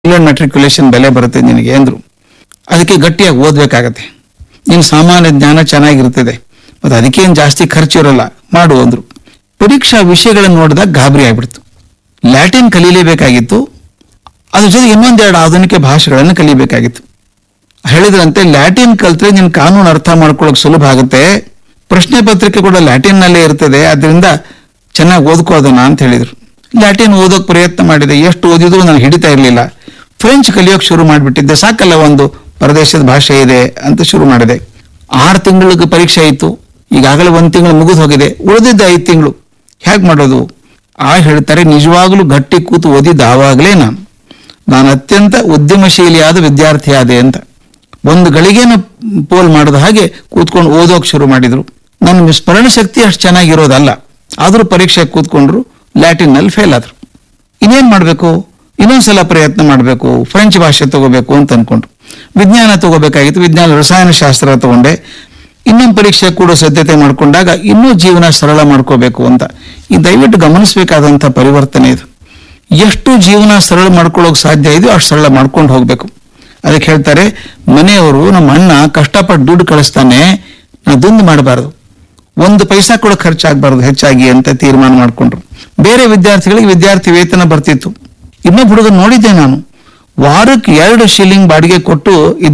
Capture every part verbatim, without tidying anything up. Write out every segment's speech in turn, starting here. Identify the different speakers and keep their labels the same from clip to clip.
Speaker 1: Matriculation ಬೆಲೆ ಬರುತ್ತೆ ನಿನಗೆ ಅಂದ್ರು. ಅದಕ್ಕೆ ಗಟ್ಟಿಯಾಗಿ ಓದ್ಬೇಕಾಗತ್ತೆ, ನಿನ್ ಸಾಮಾನ್ಯ ಜ್ಞಾನ ಚೆನ್ನಾಗಿರ್ತದೆ, ಮತ್ತೆ ಅದಕ್ಕೇನು ಜಾಸ್ತಿ ಖರ್ಚು ಇರಲ್ಲ, ಮಾಡು ಅಂದ್ರು. ಪರೀಕ್ಷಾ ವಿಷಯಗಳನ್ನು ನೋಡಿದಾಗ ಗಾಬರಿ ಆಗ್ಬಿಡ್ತು. ಲ್ಯಾಟಿನ್ ಕಲೀಲೇಬೇಕಾಗಿತ್ತು, ಅದ್ರ ಜೊತೆ ಇನ್ನೊಂದೆರಡು ಆಧುನಿಕ ಭಾಷೆಗಳನ್ನು ಕಲಿಬೇಕಾಗಿತ್ತು. ಹೇಳಿದ್ರಂತೆ ಲ್ಯಾಟಿನ್ ಕಲ್ತ್ರೆ ನಿನ್ ಕಾನೂನು ಅರ್ಥ ಮಾಡ್ಕೊಳ್ಳೋಕೆ ಸುಲಭ ಆಗುತ್ತೆ, ಪ್ರಶ್ನೆ ಪತ್ರಿಕೆ ಕೂಡ ಲ್ಯಾಟಿನ್ ನಲ್ಲೇ ಇರ್ತದೆ, ಅದರಿಂದ ಚೆನ್ನಾಗಿ ಓದ್ಕೋದನ ಅಂತ ಹೇಳಿದ್ರು. ಲ್ಯಾಟಿನ್ ಓದೋಕ್ ಪ್ರಯತ್ನ ಮಾಡಿದೆ, ಎಷ್ಟು ಓದಿದ್ರು ನಾನು ಹಿಡಿತಾ ಇರಲಿಲ್ಲ. ಫ್ರೆಂಚ್ ಕಲಿಯೋಕೆ ಶುರು ಮಾಡಿಬಿಟ್ಟಿದ್ದೆ, ಸಾಕಲ್ಲ ಒಂದು ಪ್ರದೇಶದ ಭಾಷೆ ಇದೆ ಅಂತ ಶುರು ಮಾಡಿದೆ. ಆರು ತಿಂಗಳಿಗೆ ಪರೀಕ್ಷೆ ಇತ್ತು, ಈಗಾಗಲೇ ಒಂದ್ ತಿಂಗಳು ಮುಗಿದು ಹೋಗಿದೆ, ಉಳಿದಿದ್ದ ಐದು ತಿಂಗಳು ಹೇಗೆ ಮಾಡೋದು? ಆ ಹೇಳ್ತಾರೆ, ನಿಜವಾಗ್ಲೂ ಗಟ್ಟಿ ಕೂತು ಓದಿದ್ದ ಆವಾಗಲೇ ನಾನು ನಾನು ಅತ್ಯಂತ ಉದ್ಯಮಶೀಲಿಯಾದ ವಿದ್ಯಾರ್ಥಿ ಆದೆ ಅಂತ. ಒಂದು ಗಳಿಗೆನ ಪೋಲ್ ಮಾಡಿದ ಹಾಗೆ ಕೂತ್ಕೊಂಡು ಓದೋಕೆ ಶುರು ಮಾಡಿದ್ರು. ನನ್ನ ಸ್ಮರಣ ಶಕ್ತಿ ಅಷ್ಟು ಚೆನ್ನಾಗಿರೋದಲ್ಲ, ಆದ್ರೂ ಪರೀಕ್ಷೆ ಕೂತ್ಕೊಂಡ್ರು, ಲ್ಯಾಟಿನ್ ನಲ್ಲಿ ಫೇಲ್ ಆದ್ರು. ಇನ್ನೇನ್ ಮಾಡ್ಬೇಕು, ಇನ್ನೊಂದ್ಸಲ ಪ್ರಯತ್ನ ಮಾಡಬೇಕು, ಫ್ರೆಂಚ್ ಭಾಷೆ ತಗೋಬೇಕು ಅಂತ ಅನ್ಕೊಂಡ್ರು. ವಿಜ್ಞಾನ ತಗೋಬೇಕಾಗಿತ್ತು, ವಿಜ್ಞಾನ ರಸಾಯನಶಾಸ್ತ್ರ ತಗೊಂಡೆ. ಇನ್ನೊಂದು ಪರೀಕ್ಷೆ ಕೂಡ ಸಿದ್ಧತೆ ಮಾಡ್ಕೊಂಡಾಗ ಇನ್ನೂ ಜೀವನ ಸರಳ ಮಾಡ್ಕೋಬೇಕು ಅಂತ. ಈ ದಯವಿಟ್ಟು ಗಮನಿಸಬೇಕಾದಂತ ಪರಿವರ್ತನೆ ಇದು. ಎಷ್ಟು ಜೀವನ ಸರಳ ಮಾಡ್ಕೊಳ್ಳೋಕೆ ಸಾಧ್ಯ ಇದೆಯೋ ಅಷ್ಟು ಸರಳ ಮಾಡ್ಕೊಂಡು ಹೋಗ್ಬೇಕು. ಅದಕ್ಕೆ ಹೇಳ್ತಾರೆ, ಮನೆಯವರು ನಮ್ಮ ಅಣ್ಣ ಕಷ್ಟಪಟ್ಟು ದುಡ್ಡು ಕಳಿಸ್ತಾನೆ, ನಾವು ದುಂದು ಮಾಡಬಾರ್ದು, ಒಂದು ಪೈಸಾ ಕೂಡ ಖರ್ಚಾಗಬಾರ್ದು ಹೆಚ್ಚಾಗಿ ಅಂತ ತೀರ್ಮಾನ ಮಾಡ್ಕೊಂಡ್ರು. ಬೇರೆ ವಿದ್ಯಾರ್ಥಿಗಳಿಗೆ ವಿದ್ಯಾರ್ಥಿ ವೇತನ ಬರ್ತಿತ್ತು. ಇನ್ನೊಬ್ಬ ಹುಡುಗ ನೋಡಿದ್ದೆ ನಾನು, ವಾರಕ್ಕೆ ಎರಡು ಶಿಲ್ಲಿಂಗ್ ಬಾಡಿಗೆ ಕೊಟ್ಟು ಇದ್ದ,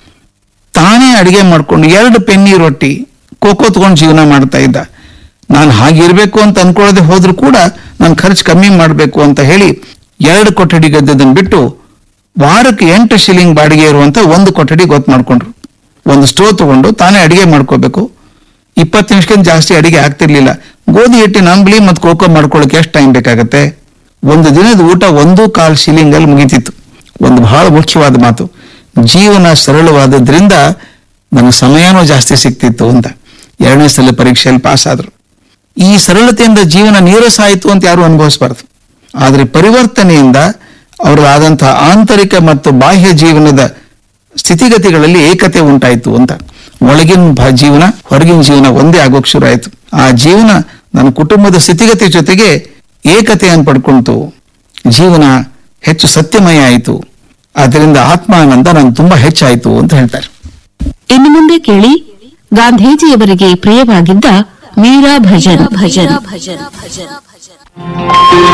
Speaker 1: ತಾನೇ ಅಡಿಗೆ ಮಾಡ್ಕೊಂಡು ಎರಡು ಪೆನ್ನಿ ರೊಟ್ಟಿ ಕೋಕೋ ತಗೊಂಡು ಜೀವನ ಮಾಡ್ತಾ ಇದ್ದ. ನಾನು ಹಾಗಿರ್ಬೇಕು ಅಂತ ಅನ್ಕೊಳ್ಳದೆ ಹೋದ್ರು ಕೂಡ ನಾನು ಖರ್ಚು ಕಮ್ಮಿ ಮಾಡಬೇಕು ಅಂತ ಹೇಳಿ ಎರಡು ಕೊಠಡಿ ಗದ್ದದನ್ನು ಬಿಟ್ಟು ವಾರಕ್ಕೆ ಎಂಟು ಶಿಲ್ಲಿಂಗ್ ಬಾಡಿಗೆ ಇರುವಂತ ಒಂದು ಕೊಠಡಿ ಗೊತ್ತು ಮಾಡ್ಕೊಂಡ್ರು. ಒಂದು ಸ್ಟೋವ್ ತಗೊಂಡು ತಾನೇ ಅಡಿಗೆ ಮಾಡ್ಕೋಬೇಕು. ಇಪ್ಪತ್ತು ನಿಮಿಷಕ್ಕಿಂತ ಜಾಸ್ತಿ ಅಡಿಗೆ ಆಗ್ತಿರ್ಲಿಲ್ಲ. ಗೋಧಿ ಹಿಟ್ಟಿನ ಅಂಬ್ಲಿ ಮತ್ತು ಕೋಕೋ ಮಾಡ್ಕೊಳ್ಳೋಕೆ ಎಷ್ಟು ಟೈಮ್ ಬೇಕಾಗತ್ತೆ? ಒಂದು ದಿನದ ಊಟ ಒಂದು ಕಾಲ್ ಶಿಲ್ಲಿಂಗ್ ಅಲ್ಲಿ ಮುಗಿತಿತ್ತು. ಒಂದು ಬಹಳ ಮುಖ್ಯವಾದ ಮಾತು, ಜೀವನ ಸರಳವಾದದ್ರಿಂದ ನನಗೆ ಸಮಯನೂ ಜಾಸ್ತಿ ಸಿಕ್ತಿತ್ತು ಅಂತ. ಎರಡನೇ ಸಲ ಪರೀಕ್ಷೆಯಲ್ಲಿ ಪಾಸ್ ಆದ್ರು. ಈ ಸರಳತೆಯಿಂದ ಜೀವನ ನೀರಸ ಆಯಿತು ಅಂತ ಯಾರು ಅನುಭವಿಸಬಾರ್ದು. ಆದ್ರೆ ಪರಿವರ್ತನೆಯಿಂದ ಅವರದಾದಂತಹ ಆಂತರಿಕ ಮತ್ತು ಬಾಹ್ಯ ಜೀವನದ ಸ್ಥಿತಿಗತಿಗಳಲ್ಲಿ ಏಕತೆ ಉಂಟಾಯಿತು ಅಂತ. ಒಳಗಿನ ಜೀವನ ಹೊರಗಿನ ಜೀವನ ಒಂದೇ ಆಗೋಕ್ ಶುರು ಆಯ್ತು. ಆ ಜೀವನ ನನ್ನ ಕುಟುಂಬದ ಸ್ಥಿತಿಗತಿ ಜೊತೆಗೆ ಏಕತೆಯನ್ನು ಪಡ್ಕೊಂತು. ಜೀವನ ಹೆಚ್ಚು ಸತ್ಯಮಯ ಆಯಿತು. ಅದರಿಂದ ಆತ್ಮಾನಂದ ನಾನು ತುಂಬಾ ಹೆಚ್ಚಾಯಿತು ಅಂತ ಹೇಳ್ತಾರೆ.
Speaker 2: ಇನ್ನು ಮುಂದೆ ಕೇಳಿ ಗಾಂಧೀಜಿಯವರಿಗೆ ಪ್ರಿಯವಾಗಿದ್ದ ಮೀರಾ ಭಜನ್ ಭಜನ್ ಭಜನ್ ಭಜನ್ ಭಜನ್